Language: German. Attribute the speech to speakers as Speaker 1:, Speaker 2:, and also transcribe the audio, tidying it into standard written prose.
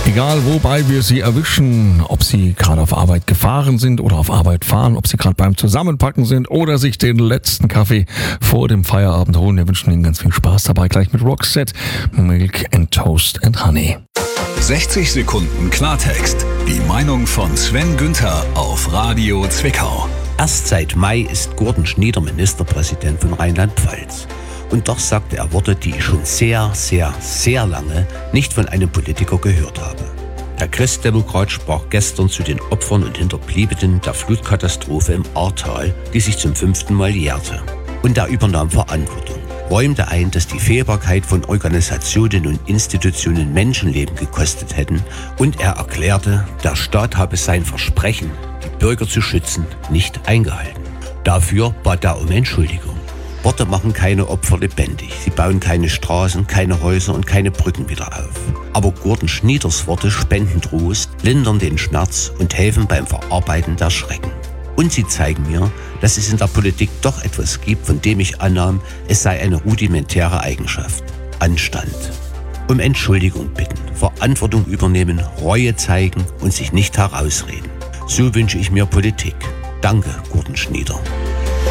Speaker 1: Egal, wobei wir Sie erwischen, ob Sie gerade auf Arbeit gefahren sind oder auf Arbeit fahren, ob Sie gerade beim Zusammenpacken sind oder sich den letzten Kaffee vor dem Feierabend holen. Wir wünschen Ihnen ganz viel Spaß dabei. Gleich mit Roxette, Milk and Toast and Honey.
Speaker 2: 60 Sekunden Klartext. Die Meinung von Sven Günther auf Radio Zwickau.
Speaker 3: Erst seit Mai ist Gordon Schnieder Ministerpräsident von Rheinland-Pfalz. Und doch sagte er Worte, die ich schon sehr, sehr, sehr lange nicht von einem Politiker gehört habe. Der Christdemokrat sprach gestern zu den Opfern und Hinterbliebenen der Flutkatastrophe im Ahrtal, die sich zum 5. Mal jährte. Und er übernahm Verantwortung, räumte ein, dass die Fehlbarkeit von Organisationen und Institutionen Menschenleben gekostet hätten, und er erklärte, der Staat habe sein Versprechen, die Bürger zu schützen, nicht eingehalten. Dafür bat er um Entschuldigung. Worte machen keine Opfer lebendig. Sie bauen keine Straßen, keine Häuser und keine Brücken wieder auf. Aber Gordon Schnieders Worte spenden Trost, lindern den Schmerz und helfen beim Verarbeiten der Schrecken. Und sie zeigen mir, dass es in der Politik doch etwas gibt, von dem ich annahm, es sei eine rudimentäre Eigenschaft: Anstand. Um Entschuldigung bitten, Verantwortung übernehmen, Reue zeigen und sich nicht herausreden. So wünsche ich mir Politik. Danke, Gordon Schnieder.